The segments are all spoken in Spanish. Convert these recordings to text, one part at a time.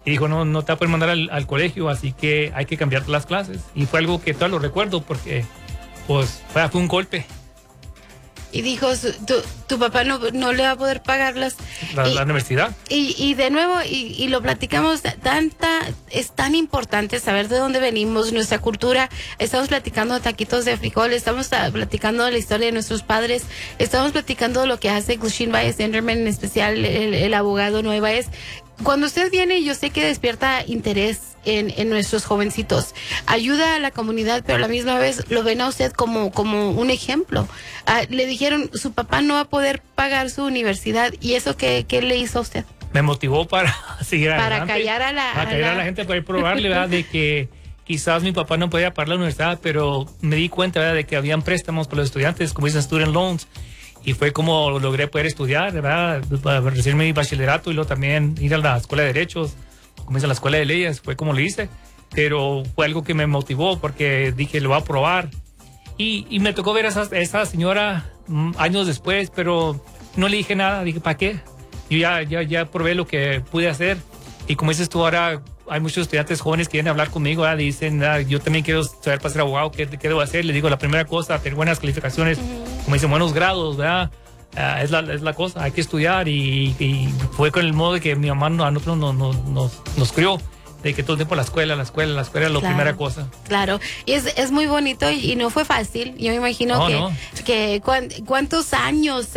y dijo, no te pueden mandar al colegio, así que hay que cambiar las clases. Y fue algo que todavía lo recuerdo porque pues fue un golpe. Y dijo, tu papá no le va a poder pagar la universidad. Y de nuevo, y lo platicamos, es tan importante saber de dónde venimos, nuestra cultura. Estamos platicando de taquitos de frijol, estamos platicando de la historia de nuestros padres, estamos platicando de lo que hace Glushin Baez Enderman, en especial el abogado Noé Baez. Cuando usted viene, yo sé que despierta interés en nuestros jovencitos, ayuda a la comunidad, pero a la misma vez lo ven a usted como un ejemplo. Le dijeron, su papá no va a poder pagar su universidad, ¿y eso qué le hizo a usted? Me motivó para seguir adelante. Para callar a la gente, para probarle, ¿verdad? De que quizás mi papá no podía pagar la universidad, pero me di cuenta, ¿verdad?, de que habían préstamos para los estudiantes, como dicen student loans, y fue como logré poder estudiar, ¿verdad?, para recibir mi bachillerato y luego también ir a la escuela de derechos, como dicen, la escuela de leyes, fue como lo hice, pero fue algo que me motivó porque dije, lo voy a probar. Y me tocó ver a esa señora años después, pero no le dije nada, dije, ¿para qué? Yo ya probé lo que pude hacer. Y como dices tú, ahora hay muchos estudiantes jóvenes que vienen a hablar conmigo, ¿verdad? Dicen, yo también quiero saber para ser abogado, ¿qué debo hacer? Les digo, la primera cosa, tener buenas calificaciones, como dicen, buenos grados, ¿verdad? Es la cosa, hay que estudiar. Y fue con el modo de que mi mamá a nosotros nos crió, de que todo el tiempo la escuela es la primera cosa. Claro, y es muy bonito y no fue fácil. Yo me imagino que ¿cuántos años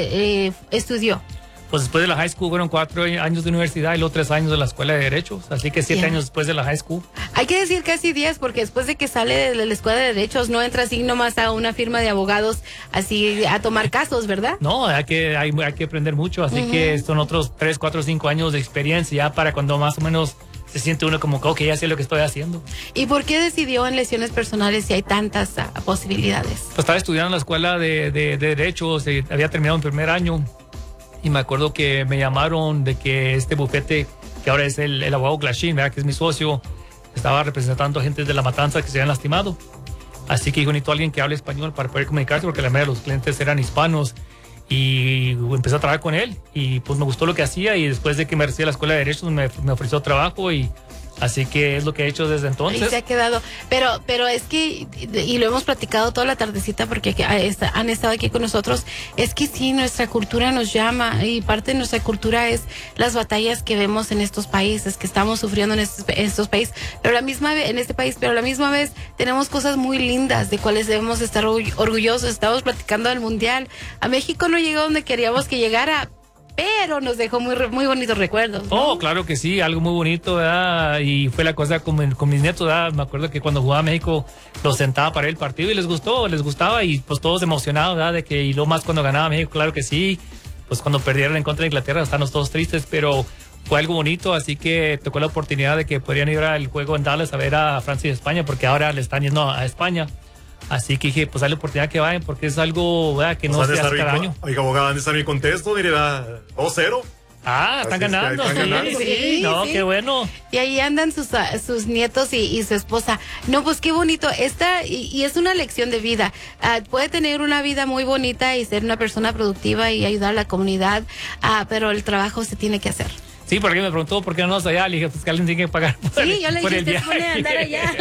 estudió? Pues después de la high school fueron 4 años de universidad y luego 3 años de la escuela de derechos, así que 7 años después de la high school. Hay que decir casi 10, porque después de que sale de la escuela de derechos no entra así nomás a una firma de abogados así a tomar casos, ¿verdad? No, hay que aprender mucho, así que son otros 3, 4, 5 años de experiencia ya para cuando más o menos se siente uno como que ok, ya sé lo que estoy haciendo. ¿Y por qué decidió en lesiones personales si hay tantas posibilidades? Pues estaba estudiando en la escuela de derechos, había terminado mi primer año. Y me acuerdo que me llamaron de que este bufete, que ahora es el abogado Glashin, ¿verdad?, que es mi socio, estaba representando a gente de La Matanza que se habían lastimado. Así que dijo, necesito a alguien que hable español para poder comunicarse, porque la mayoría de los clientes eran hispanos. Y empecé a trabajar con él y pues me gustó lo que hacía, y después de que me recibí a la escuela de derechos me ofreció trabajo, y así que es lo que he hecho desde entonces. Y se ha quedado. Pero es que, y lo hemos platicado toda la tardecita porque han estado aquí con nosotros, es que sí, nuestra cultura nos llama, y parte de nuestra cultura es las batallas que vemos en estos países, que estamos sufriendo en estos países, pero a la misma vez tenemos cosas muy lindas de cuales debemos estar orgullosos. Estamos platicando del Mundial. A México no llegó donde queríamos que llegara, pero nos dejó muy bonitos recuerdos, ¿no? Oh, claro que sí, algo muy bonito, ¿verdad? Y fue la cosa con mis nietos, ¿verdad? Me acuerdo que cuando jugaba a México los sentaba para el partido y les gustaba, y pues todos emocionados, ¿verdad? De que, y lo más cuando ganaba México, claro que sí. Pues cuando perdieron en contra de Inglaterra estábamos todos tristes, pero fue algo bonito, así que tocó la oportunidad de que podrían ir al juego en Dallas a ver a Francia y España, porque ahora le están yendo a España. Así que dije, pues hay la oportunidad que vayan, porque es algo, ¿verdad?, que no se hace cada año. Oiga, abogada, ¿dónde está mi contexto? Mire, 2-0. Están ganando. Sí, qué bueno. Y ahí andan sus nietos y su esposa. No, pues qué bonito. Y es una lección de vida. Puede tener una vida muy bonita y ser una persona productiva y ayudar a la comunidad, pero el trabajo se tiene que hacer. Sí, porque me preguntó por qué no nos allá. Le dije, pues que alguien tiene que pagar por yo le dije, el viaje. Pone a andar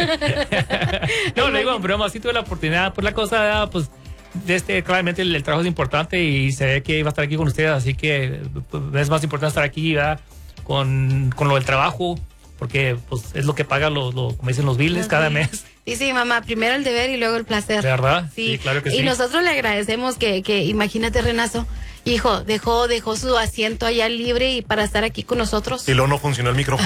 allá. No, le digo, pero sí tuve la oportunidad. Pues la cosa, pues, claramente el trabajo es importante y se ve que iba a estar aquí con ustedes. Así que pues, es más importante estar aquí, ¿verdad?, con lo del trabajo, porque pues es lo que paga como dicen, los biles cada mes. Sí, mamá, primero el deber y luego el placer. ¿Verdad? Sí, claro que sí. Y nosotros le agradecemos que imagínate, Renazo, hijo, dejó su asiento allá libre y para estar aquí con nosotros. Y luego no funcionó el micrófono.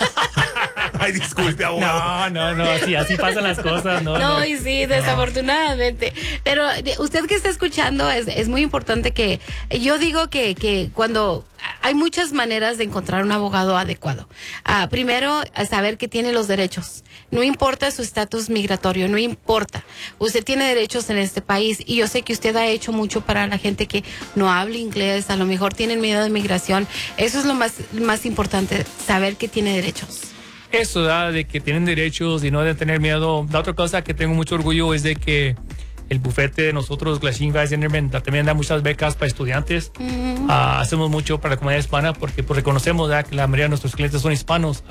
Ay, disculpe, abogado. No, así pasan las cosas. No, y sí, desafortunadamente. Pero usted que está escuchando, es muy importante que, yo digo que cuando hay muchas maneras de encontrar un abogado adecuado. Primero, saber que tiene los derechos. No importa su estatus migratorio, no importa. Usted tiene derechos en este país, y yo sé que usted ha hecho mucho para la gente que no habla inglés, a lo mejor tienen miedo de migración. Eso es lo más importante, saber que tiene derechos. Eso, de que tienen derechos y no de tener miedo. La otra cosa que tengo mucho orgullo es de que el bufete de nosotros, Glashin Baez Enderman, también da muchas becas para estudiantes. Hacemos mucho para la comunidad hispana porque pues, reconocemos que la mayoría de nuestros clientes son hispanos.